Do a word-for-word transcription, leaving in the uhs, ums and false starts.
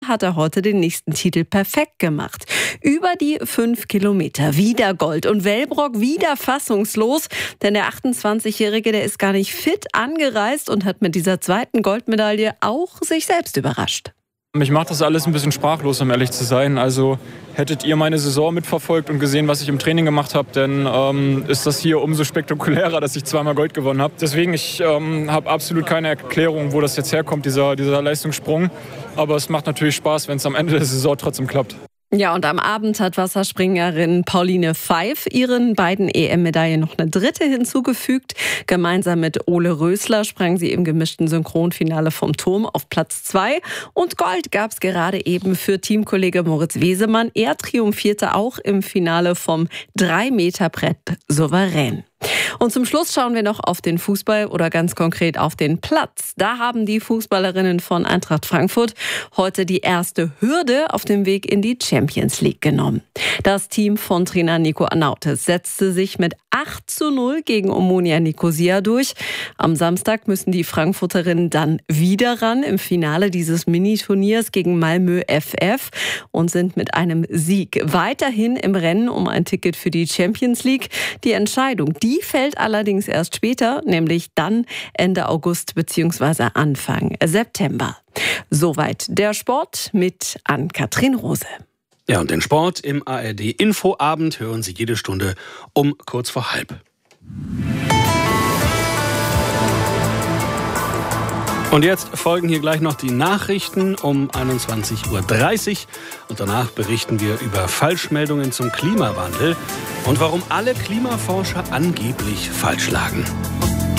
hat er heute den nächsten Titel perfekt gemacht. Über die fünf Kilometer, wieder Gold und Wellbrock wieder fassungslos, denn der achtundzwanzigjährige, der ist gar nicht fit angereist und hat mit dieser zweiten Goldmedaille auch sich selbst überrascht. Mich macht das alles ein bisschen sprachlos, um ehrlich zu sein. Also hättet ihr meine Saison mitverfolgt und gesehen, was ich im Training gemacht habe, dann ähm, ist das hier umso spektakulärer, dass ich zweimal Gold gewonnen habe. Deswegen, ich ähm, habe absolut keine Erklärung, wo das jetzt herkommt, dieser, dieser Leistungssprung. Aber es macht natürlich Spaß, wenn es am Ende der Saison trotzdem klappt. Ja, und am Abend hat Wasserspringerin Pauline Pfeif ihren beiden E M-Medaillen noch eine dritte hinzugefügt. Gemeinsam mit Ole Rösler sprang sie im gemischten Synchronfinale vom Turm auf Platz zwei. Und Gold gab es gerade eben für Teamkollege Moritz Wesemann. Er triumphierte auch im Finale vom drei Meter Brett souverän. Und zum Schluss schauen wir noch auf den Fußball oder ganz konkret auf den Platz. Da haben die Fußballerinnen von Eintracht Frankfurt heute die erste Hürde auf dem Weg in die Champions League genommen. Das Team von Trainer Nico Anautes setzte sich mit acht zu null gegen Omonia Nicosia durch. Am Samstag müssen die Frankfurterinnen dann wieder ran im Finale dieses Mini-Turniers gegen Malmö F F und sind mit einem Sieg weiterhin im Rennen um ein Ticket für die Champions League. Die Entscheidung, die fällt allerdings erst später, nämlich dann Ende August bzw. Anfang September. Soweit der Sport mit Ann-Kathrin Rose. Ja, und den Sport im A R D-Infoabend hören Sie jede Stunde um kurz vor halb. Und jetzt folgen hier gleich noch die Nachrichten um einundzwanzig Uhr dreißig. Und danach berichten wir über Falschmeldungen zum Klimawandel und warum alle Klimaforscher angeblich falsch lagen.